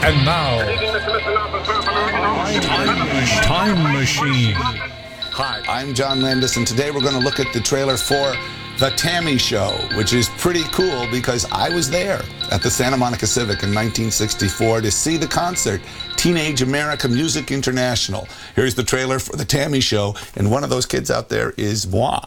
And now, Time Machine. Hi, I'm John Landis, and today we're going to look at the trailer for The T.A.M.I. Show, which is pretty cool because I was there at the Santa Monica Civic in 1964 to see the concert, Teenage America Music International. Here's the trailer for The T.A.M.I. Show, and one of those kids out there is moi.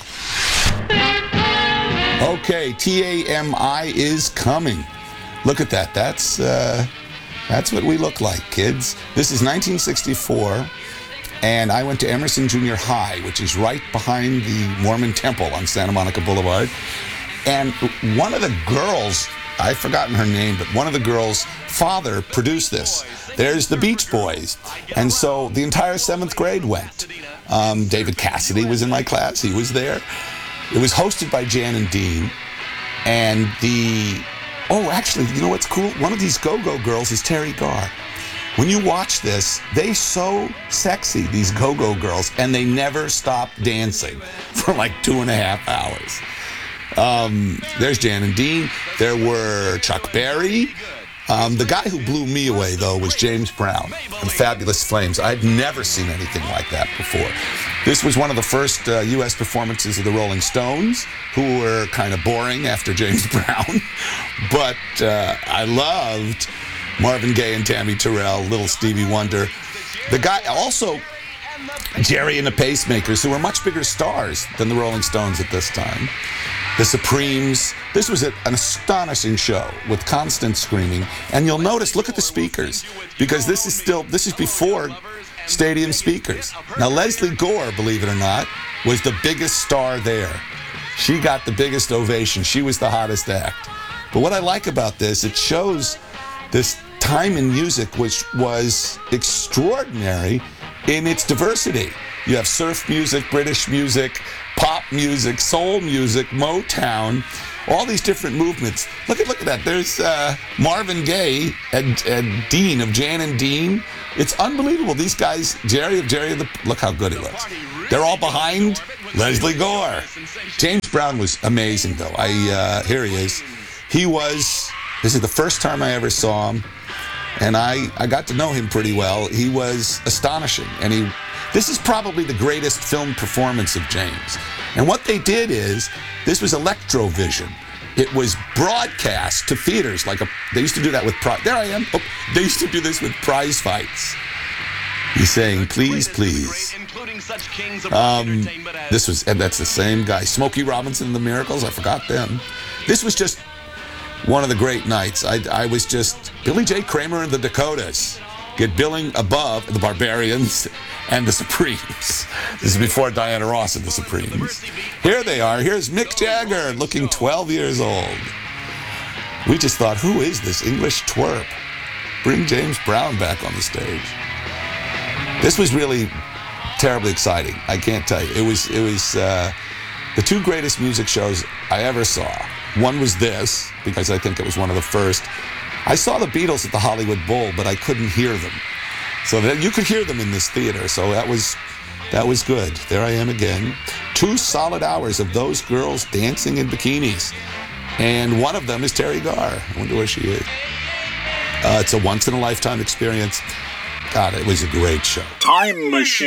Okay, T.A.M.I. is coming. Look at that. That's what we look like, kids. This is 1964. And I went to Emerson Junior High, which is right behind the Mormon Temple on Santa Monica Boulevard. And one of the girls, I've forgotten her name, but one of the girls' father produced this. There's the Beach Boys. And so the entire 7th grade went. David Cassidy was in my class. He was there. It was hosted by Jan and Dean. And actually, you know what's cool? One of these go-go girls is Terry Garr. When you watch this, they're so sexy, these go-go girls, and they never stop dancing for like 2.5 hours. There's Jan and Dean. There were Chuck Berry. The guy who blew me away, though, was James Brown and Fabulous Flames. I'd never seen anything like that before. This was one of the first U.S. performances of the Rolling Stones, who were kind of boring after James Brown. But I loved Marvin Gaye and Tammy Terrell, Little Stevie Wonder. The guy, also Jerry and the Pacemakers, who were much bigger stars than the Rolling Stones at this time. The Supremes. This was an astonishing show with constant screaming. And you'll notice, look at the speakers, because this is before stadium speakers. Now, Leslie Gore, believe it or not, was the biggest star there. She got the biggest ovation. She was the hottest act. But what I like about this, it shows this time in music which was extraordinary in its diversity. You have surf music, British music, pop music, soul music, Motown, all these different movements. Look at that. There's Marvin Gaye and Dean of Jan and Dean. It's unbelievable. These guys, look how good he looks. They're all behind Leslie Gore. James Brown was amazing, though. Here he is. This is the first time I ever saw him, and I got to know him pretty well. He was astonishing, and this is probably the greatest film performance of James. And what they did is, this was Electrovision. It was broadcast to theaters, they used to do that with there I am. Oh, they used to do this with prize fights. He's saying, please, please. That's the same guy. Smokey Robinson and the Miracles, I forgot them. This was just one of the great nights. I was just Billy J. Kramer and the Dakotas get billing above the Barbarians and the Supremes. This is before Diana Ross and the Supremes. Here they are. Here's Mick Jagger looking 12 years old. We just thought, who is this English twerp? Bring James Brown back on the stage. This was really terribly exciting. I can't tell you. It was the two greatest music shows I ever saw. One was this, because I think it was one of the first. I saw the Beatles at the Hollywood Bowl, but I couldn't hear them. So you could hear them in this theater, so that was good. There I am again. 2 solid hours of those girls dancing in bikinis. And one of them is Terry Garr. I wonder where she is. It's a once-in-a-lifetime experience. God, it was a great show. Time Machine.